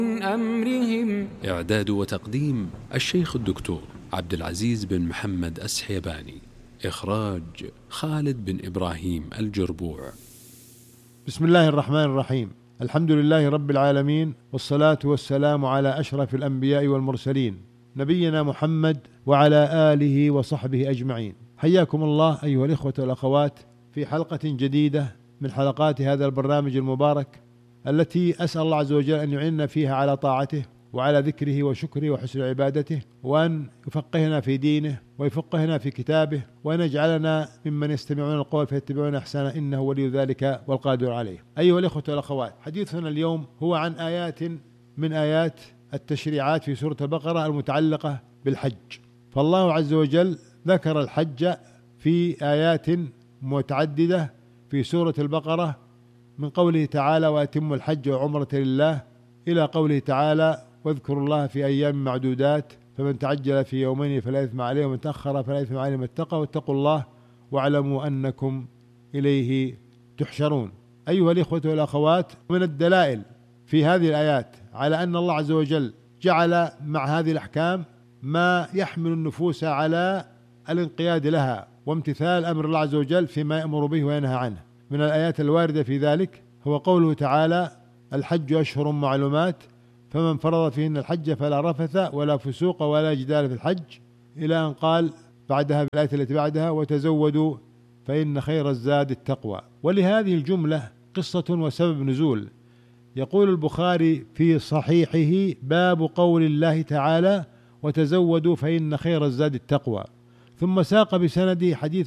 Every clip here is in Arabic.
أمرهم. إعداد وتقديم الشيخ الدكتور عبد العزيز بن محمد السحيباني. إخراج خالد بن إبراهيم الجربوع. بسم الله الرحمن الرحيم. الحمد لله رب العالمين، والصلاة والسلام على أشرف الأنبياء والمرسلين، نبينا محمد وعلى آله وصحبه أجمعين. حياكم الله أيها الإخوة والأخوات في حلقة جديدة من حلقات هذا البرنامج المبارك، التي أسأل الله عز وجل أن يعيننا فيها على طاعته وعلى ذكره وشكره وحسن عبادته، وأن يفقهنا في دينه ويفقهنا في كتابه، وأن يجعلنا ممن يستمعون القول فيتبعون أحسنه، إنه ولي ذلك والقادر عليه. أيها الإخوة والأخوات، حديثنا اليوم هو عن آيات من آيات التشريعات في سورة البقرة المتعلقة بالحج. فالله عز وجل ذكر الحج في آيات متعددة في سورة البقرة، من قوله تعالى: وأتموا الحج وعمرة لله، إلى قوله تعالى: واذكروا الله في أيام معدودات، فمن تعجل في يومين فلا إثم عليه ومن تأخر فلا إثم عليه من اتقى واتقوا الله واعلموا أنكم إليه تحشرون. أيها الإخوة والأخوات، من الدلائل في هذه الآيات على أن الله عز وجل جعل مع هذه الأحكام ما يحمل النفوس على الانقياد لها وامتثال أمر الله عز وجل فيما يأمر به وينهى عنه. من الآيات الواردة في ذلك هو قوله تعالى: الحج أشهر معلومات، فمن فرض فيهن الحج فلا رفث ولا فسوق ولا جدال في الحج، إلى أن قال بعدها بالآية التي بعدها: وتزودوا فإن خير الزاد التقوى. ولهذه الجملة قصة وسبب نزول. يقول البخاري في صحيحه: باب قول الله تعالى: وتزودوا فإن خير الزاد التقوى. ثم ساق بسنده حديث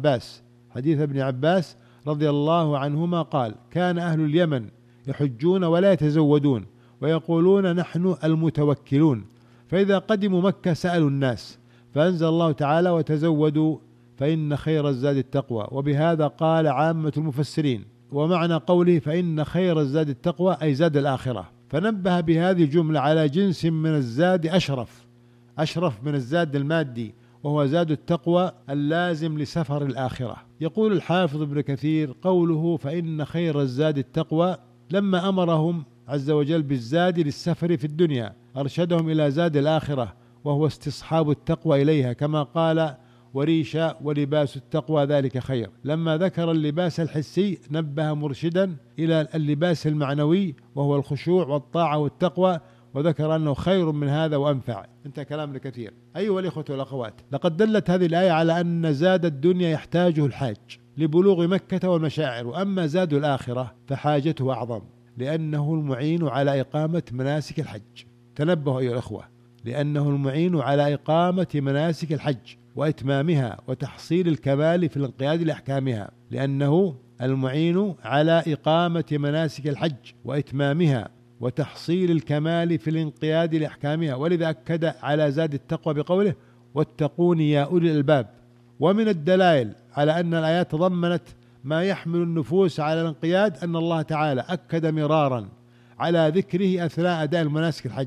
ابن عباس رضي الله عنهما قال: كان أهل اليمن يحجون ولا يتزودون ويقولون نحن المتوكلون، فإذا قدموا مكة سألوا الناس، فأنزل الله تعالى: وتزودوا فإن خير الزاد التقوى. وبهذا قال عامة المفسرين. ومعنى قوله فإن خير الزاد التقوى أي زاد الآخرة، فنبه بهذه الجملة على جنس من الزاد أشرف من الزاد المادي، وهو زاد التقوى اللازم لسفر الآخرة. يقول الحافظ ابن كثير: قوله فإن خير الزاد التقوى لما أمرهم عز وجل بالزاد للسفر في الدنيا أرشدهم إلى زاد الآخرة، وهو استصحاب التقوى إليها، كما قال: وريشا ولباس التقوى ذلك خير. لما ذكر اللباس الحسي نبه مرشدا إلى اللباس المعنوي، وهو الخشوع والطاعة والتقوى، وذكر أنه خير من هذا وأنفع. انتهى كلام ابن كثير. أيها الإخوة والأخوات، لقد دلت هذه الآية على أن زاد الدنيا يحتاجه الحاج لبلوغ مكة والمشاعر، وأما زاد الآخرة فحاجته أعظم، لأنه المعين على إقامة مناسك الحج. تنبهوا أيها الأخوة، لأنه المعين على إقامة مناسك الحج وإتمامها وتحصيل الكمال في الانقياد لأحكامها، لأنه المعين على إقامة مناسك الحج وإتمامها وتحصيل الكمال في الانقياد لأحكامها، ولذا أكد على زاد التقوى بقوله: واتقون يا أولي الألباب. ومن الدلائل على أن الآيات تضمنت ما يحمل النفوس على الانقياد أن الله تعالى أكد مرارا على ذكره أثناء أداء مناسك الحج،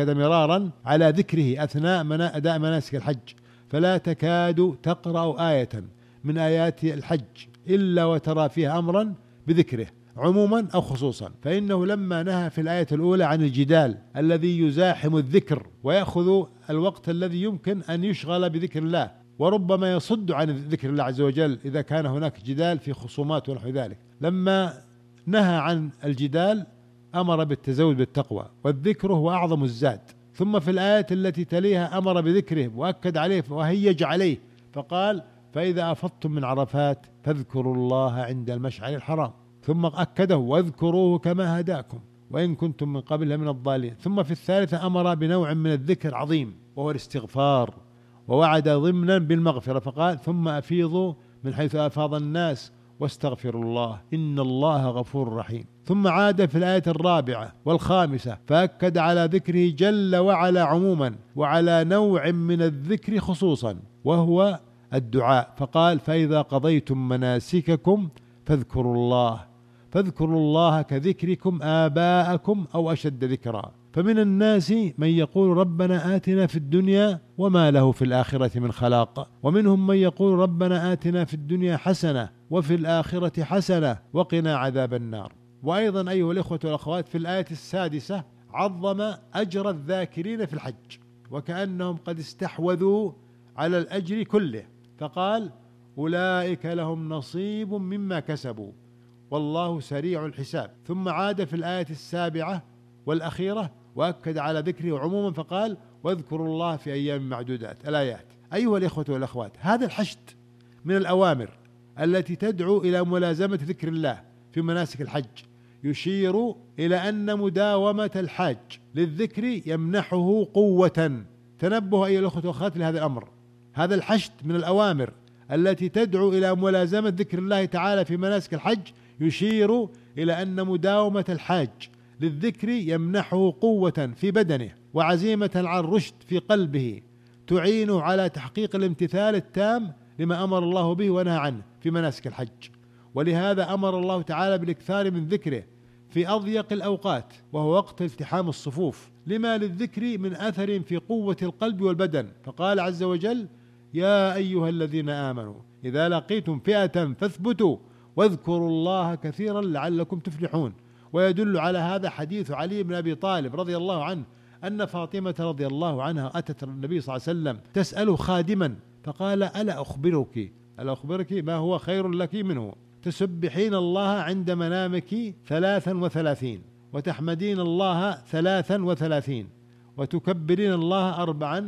أداء مناسك الحج، فلا تكاد تقرأ آية من آيات الحج إلا وترى فيها أمرا بذكره عموما أو خصوصا. فإنه لما نهى في الآية الأولى عن الجدال الذي يزاحم الذكر ويأخذ الوقت الذي يمكن أن يشغل بذكر الله، وربما يصد عن ذكر الله عز وجل إذا كان هناك جدال في خصومات ونحو ذلك، لما نهى عن الجدال أمر بالتزود بالتقوى، والذكر هو أعظم الزاد. ثم في الآية التي تليها أمر بذكره وأكد عليه وهيج عليه، فقال: فإذا أفضتم من عرفات فاذكروا الله عند المشعر الحرام، ثم أكده: واذكروه كما هداكم وإن كنتم من قبل من الضالين. ثم في الثالثة أمر بنوع من الذكر عظيم وهو الاستغفار، ووعد ضمنا بالمغفرة، فقال: ثم أفيضوا من حيث أفاض الناس واستغفروا الله إن الله غفور رحيم. ثم عاد في الآية الرابعة والخامسة فأكد على ذكره جل وعلا عموما، وعلى نوع من الذكر خصوصا، وهو الدعاء، فقال: فإذا قضيتم مناسككم فاذكروا الله كذكركم آباءكم أو أشد ذكرا. فمن الناس من يقول ربنا آتنا في الدنيا وما له في الآخرة من خلاق، ومنهم من يقول ربنا آتنا في الدنيا حسنة وفي الآخرة حسنة وقنا عذاب النار. وأيضا أيها الإخوة والأخوات، في الآية السادسة عظم أجر الذاكرين في الحج، وكأنهم قد استحوذوا على الأجر كله، فقال أولئك لهم نصيب مما كسبوا والله سريع الحساب. ثم عاد في الآية 7 والأخيرة وأكد على ذكره عموما فقال واذكروا الله في أيام معدودات. الآيات. أيها الإخوة والأخوات، هذا الحشد من الأوامر التي تدعو إلى ملازمة ذكر الله في مناسك الحج، يشير إلى أن مداومة الحاج للذكر يمنحه قوة. تنبه أيها الأخوة والأخوات لهذا الأمر. هذا الحشد من الأوامر التي تدعو إلى ملازمة ذكر الله تعالى في مناسك الحج، يشير إلى أن مداومة الحاج للذكر يمنحه قوة في بدنه وعزيمة على الرشد في قلبه، تعينه على تحقيق الامتثال التام لما أمر الله به ونهى عنه في مناسك الحج. ولهذا أمر الله تعالى بالاكثار من ذكره في أضيق الأوقات، وهو وقت التحام الصفوف، لما للذكر من أثر في قوة القلب والبدن. فقال عز وجل يا أيها الذين آمنوا إذا لقيتم فئة فاثبتوا واذكروا الله كثيرا لعلكم تفلحون. ويدل على هذا حديث علي بن أبي طالب رضي الله عنه أن فاطمة رضي الله عنها أتت النبي صلى الله عليه وسلم تسأله خادما فقال ألا أخبرك ما هو خير لك منه؟ تسبحين الله عند منامك 33 وتحمدين الله 33 وتكبرين الله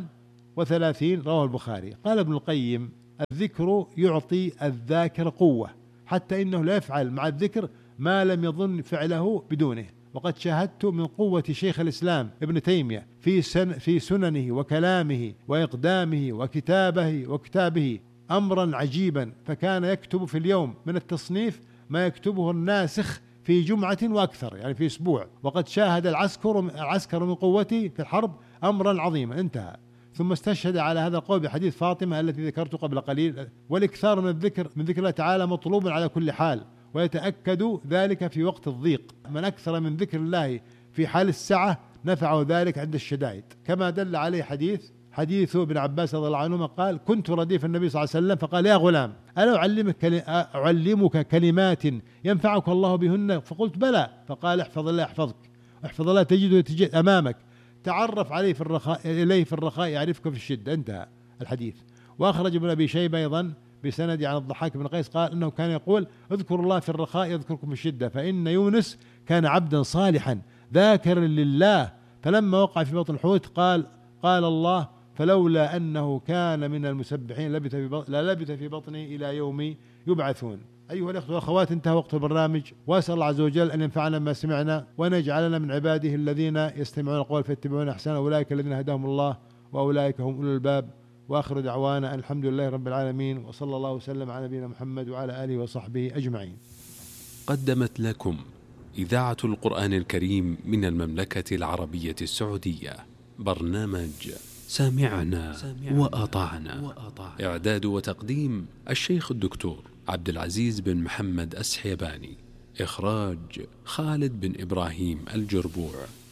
34. رواه البخاري. قال ابن القيم الذكر يعطي الذاكر قوة، حتى إنه لا يفعل مع الذكر ما لم يظن فعله بدونه. وقد شاهدت من قوة شيخ الإسلام ابن تيمية في سننه وكلامه وإقدامه وكتابه أمرا عجيبا، فكان يكتب في اليوم من التصنيف ما يكتبه الناسخ في جمعة وأكثر، يعني في أسبوع. وقد شاهد العسكر من قوته في الحرب أمرا عظيما. انتهى. ثم استشهد على هذا القول بحديث فاطمة التي ذكرت قبل قليل. والإكثار من ذكر الله تعالى مطلوب على كل حال، ويتأكد ذلك في وقت الضيق. من أكثر من ذكر الله في حال السعة نفعه ذلك عند الشدائد، كما دل عليه حديث ابن عباس رضي الله عنهما قال كنت رديف النبي صلى الله عليه وسلم فقال يا غلام ألا أعلمك كلمات ينفعك الله بهن؟ فقلت بلى. فقال احفظ الله يحفظك، احفظ الله تجد أمامك، تعرف عليه إليه في الرخاء يعرفك في الشدة. انتهى الحديث. وأخرج ابن أبي شيبة أيضا بسند عن الضحاك بن قيس قال إنه كان يقول اذكروا الله في الرخاء يذكركم في الشدة، فإن يونس كان عبدا صالحا ذاكرا لله، فلما وقع في بطن الحوت قال الله فلولا أنه كان من المسبحين لبث في بطنه إلى يوم يبعثون. أيها الأخوة والأخوات، انتهى وقت البرنامج، وأسأل الله عز وجل أن ينفعنا بما سمعنا وأن يجعلنا من عباده الذين يستمعون القول فيتبعون أحسنه، أولئك الذين هداهم الله وأولئك هم أولو الباب. وآخر دعوانا الحمد لله رب العالمين، وصلى الله وسلم على نبينا محمد وعلى آله وصحبه أجمعين. قدمت لكم إذاعة القرآن الكريم من المملكة العربية السعودية برنامج سامعنا وأطعنا. إعداد وتقديم الشيخ الدكتور عبد العزيز بن محمد السحيباني. إخراج خالد بن إبراهيم الجربوع.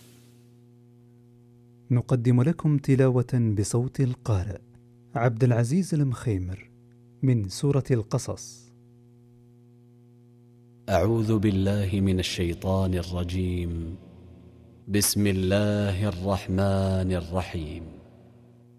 نقدم لكم تلاوة بصوت القارئ عبد العزيز المخيمر من سورة القصص. أعوذ بالله من الشيطان الرجيم. بسم الله الرحمن الرحيم.